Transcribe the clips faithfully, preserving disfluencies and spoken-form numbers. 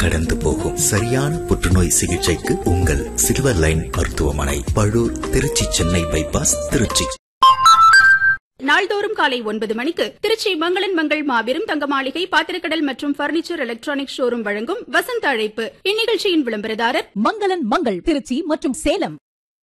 கடந்து போகும். சரியான புற்றுநோய் சிகிச்சைக்கு உங்கள் சில்வர் லைன் மருத்துவமனை, பழூர், திருச்சி, சென்னை பைபாஸ், திருச்சி. நாள்தோறும் காலை ஒன்பது மணிக்கு திருச்சி மங்களன் மங்கள் மாபெரும் தங்க மாளிகை பாத்திரக்கடல் மற்றும் பர்னிச்சர் எலக்ட்ரானிக் ஷோரூம் வழங்கும் வசந்த அழைப்பு. இந்நிகழ்ச்சியின் விளம்பரதாரர் மங்களன் மங்கள், திருச்சி மற்றும் சேலம்.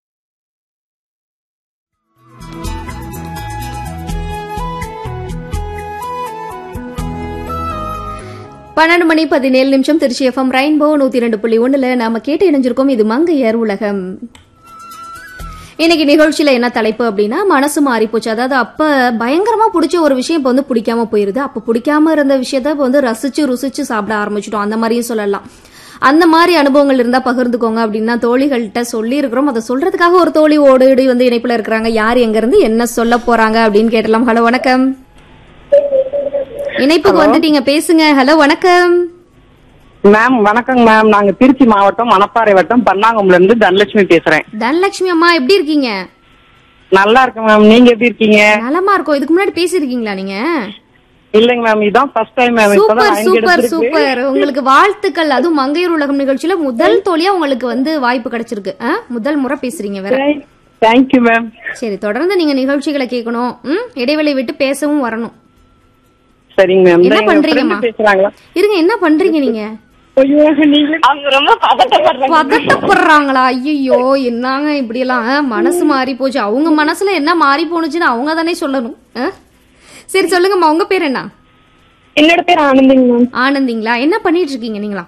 பன்னெண்டு மணி பதினேழு நிமிஷம் திருச்சி எஃப்எம் ரெயின்போ நூத்தி இரண்டு புள்ளி ஒண்ணுல நாம கேட்டு இணைஞ்சிருக்கோம். இது மங்கையர் உலகம். இன்னைக்கு நிகழ்ச்சியில என்ன தலைப்பு அப்படின்னா, மனசு மாறி போச்சு. அதாவது அப்ப பயங்கரமா பிடிச்ச ஒரு விஷயம் இப்ப வந்து பிடிக்காம போயிருது. அப்ப பிடிக்காம இருந்த விஷயத்த இப்ப வந்து ரசிச்சு ருசிச்சு சாப்பிட ஆரம்பிச்சிட்டோம். அந்த மாதிரியும் சொல்லலாம். அந்த மாதிரி அனுபவங்கள் இருந்தா பகிர்ந்துக்கோங்க அப்படின்னா தோழிகள்கிட்ட சொல்லி இருக்கிறோம். அதை சொல்றதுக்காக ஒரு தோழி ஓடி வந்து இணைப்புல இருக்கிறாங்க. யார் எங்க இருந்து என்ன சொல்ல போறாங்க அப்படின்னு கேட்டலாம். ஹலோ வணக்கம். இணைப்புக்கு வந்துட்டீங்க, பேசுங்க. ஹலோ வணக்கம் மேம். வணக்கங்க மேம். நாங்க திருச்சி மாவட்டம் மணப்பாறை வட்டம் பன்னாங்கம்ல இருந்து தனலட்சுமி பேசுறேன். தனலட்சுமி அம்மா எப்படி இருக்கீங்க? நல்லா இருக்கேன் மேம். நீங்க எப்படி இருக்கீங்க? நலமா இருக்கோம். இதுக்கு முன்னாடி பேசிருக்கீங்களா நீங்க? இல்லங்க மேம், இதான் first time ma'am. Super super super. உங்களுக்கு வாழ்த்துக்கள். அதுவும் மங்கையர் உலகம் நிகழ்ச்சியில முதல் தோழியா உங்களுக்கு வந்து வாய்ப்பு கிடைச்சிருக்கு. முதல் முறை பேசுறீங்க வேற. Thank you ma'am. சரி, தொடர்ந்து நீங்க நிகழ்ச்சிகளை கேட்கணும். இடைவெளி விட்டு பேசவும் வரணும். சரிங்க மேம். என்ன பண்றீங்கம்மா? இருங்க, என்ன பண்றீங்க நீங்க? பதட்டப்படுறாங்களா? ஐயோ, என்னங்க இப்படி எல்லாம் மனசு மாறி போச்சு. அவங்க மனசுல என்ன மாறி போனுச்சுன்னு அவங்க தானே சொல்லணும். சரி சொல்லுங்கம்மா, உங்க பேர் என்ன? என்னோட பேர் ஆனந்திங்க. ஆனந்திங்களா? என்ன பண்ணிட்டு இருக்கீங்க நீங்களா?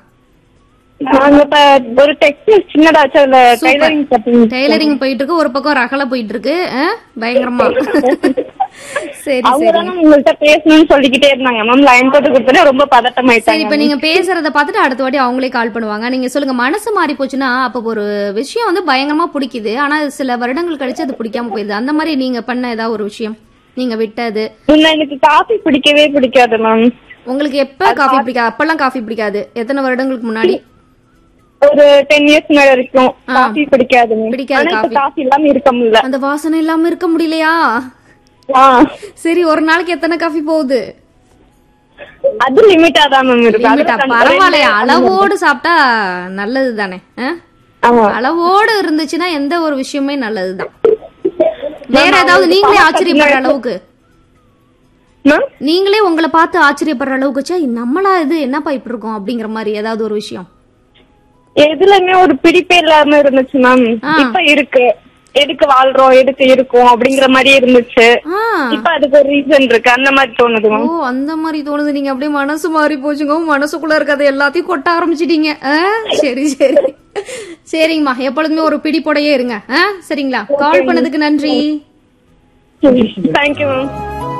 ஒரு டெக்ஸ்டைல் சின்னதாச்சு டெய்லரிங் போயிட்டு இருக்கு. ஒரு பக்கம் ரகல போயிட்டு இருக்கு. பயங்கரமா. சரி சரி, உங்கள்கிட்ட பேசணும்னு சொல்லிக்கிட்டே இருந்தாங்க மேம். லைன் போட்டு கொடுத்தா ரொம்ப பதட்டமாயிட்டாங்க. சரி, இப்ப நீங்க பேசுறத பார்த்துட்டு அடுத்த வாட்டி அவங்களே கால் பண்ணுவாங்க. நீங்க சொல்லுங்க, மனசு மாறி போச்சுன்னா அப்ப ஒரு விஷயம் வந்து பயங்கரமா பிடிக்குது, ஆனா சில வருடங்கள் கழிச்சு அது பிடிக்காம போயிருது. அந்த மாதிரி நீங்க பண்ண ஏதாவது ஒரு விஷயம் நீங்க விட்டது? எனக்கு காஃபி பிடிக்கவே பிடிக்காது மேம். உங்களுக்கு எப்ப காஃபி பிடிக்காது? அப்பெல்லாம் காஃபி பிடிக்காது. எத்தனை வருடங்களுக்கு முன்னாடி? ஒரு டென் இயர்ஸ் மேல வரைக்கும் காஃபி பிடிக்காது. பிடிக்காது. காஃபி இல்லாம இருக்க முடியல. அந்த வாசனை இல்லாம இருக்க முடியலையா? சரி, ஒரு நாளைக்கு எத்தனை காஃபி போகுது? அது லிமிட்டா தான் மேம் இருக்கு. பரவாயில்லையா? அளவோடு சாப்பிட்டா நல்லது தானே. அளவோடு இருந்துச்சுன்னா எந்த ஒரு விஷயமே நல்லதுதான். வேற ஏதாவது நீங்களே ஆச்சரியப்படுற அளவுக்கு, நீங்களே உங்களை பார்த்து ஆச்சரியப்படுற அளவுக்கு நம்மளா இது என்னப்பா இப்படி இருக்கும் அப்படிங்கிற மாதிரி ஏதாவது ஒரு விஷயம்? எதுலயுமே ஒரு பிடிப்பே இல்லாம இருந்துச்சு மேம். இப்ப இருக்கு. எதுக்கு வாழ்றோம், எதுக்கு இருக்கும் அப்படிங்கிற மாதிரி இருந்துச்சு. இப்ப அதுக்கு ஒரு ரீசன் இருக்கு. அந்த மாதிரி தோணுது. ஓ, அந்த மாதிரி தோணுது. நீங்க அப்படியே மனசு மாறி போச்சுங்க. மனசுக்குள்ள இருக்கிறத எல்லாத்தையும் கொட்ட ஆரம்பிச்சிட்டீங்க. சரி சரி சரிங்கம்மா, எப்பொழுதுமே ஒரு பிடிப்போடையே இருங்க. சரிங்களா? கால் பண்ணதுக்கு நன்றி. Thank you ma'am.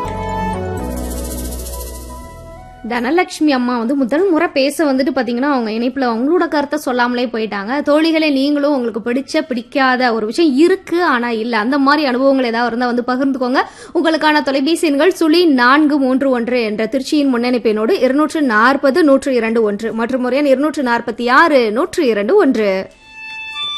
தனலட்சுமி அம்மா வந்து முதல் முறை பேச வந்துட்டு பாத்தீங்கன்னா அவங்க இணைப்புல அவங்களோட கருத்தை சொல்லாமலே போயிட்டாங்க. தோழிகளே, நீங்களும் உங்களுக்கு பிடிச்ச பிடிக்காத ஒரு விஷயம் இருக்கு ஆனா இல்ல, அந்த மாதிரி அனுபவங்கள் ஏதாவது இருந்தா வந்து பகிர்ந்துக்கோங்க. உங்களுக்கான தொலைபேசி எண்கள் சுழி நான்கு மூன்று ஒன்று என்ற திருச்சியின் முன்னணிப்பெண்ணோடு இருநூற்று நாற்பது நூற்று இரண்டு ஒன்று மற்றும் முறையான இருநூற்று நாற்பத்தி ஆறு நூற்று இரண்டு ஒன்று.